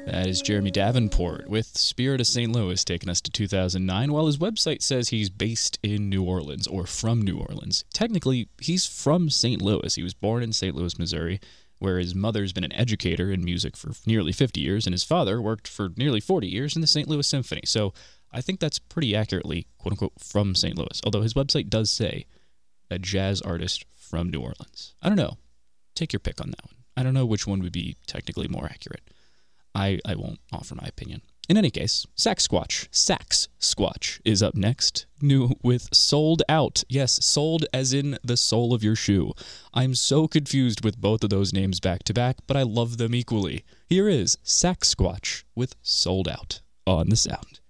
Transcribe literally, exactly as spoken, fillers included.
That is Jeremy Davenport with Spirit of Saint Louis taking us to two thousand nine, while his website says he's based in New Orleans or from New Orleans. Technically, he's from Saint Louis. He was born in Saint Louis, Missouri, where his mother's been an educator in music for nearly fifty years, and his father worked for nearly forty years in the Saint Louis Symphony. So I think that's pretty accurately, quote-unquote, from Saint Louis, although his website does say a jazz artist from New Orleans. I don't know. Take your pick on that one. I don't know which one would be technically more accurate. I, I won't offer my opinion. In any case, Sax Squatch, Sax Squatch is up next, new with Sold Out. Yes, sold as in the sole of your shoe. I'm so confused with both of those names back to back, but I love them equally. Here is Sax Squatch with Sold Out on The Sound.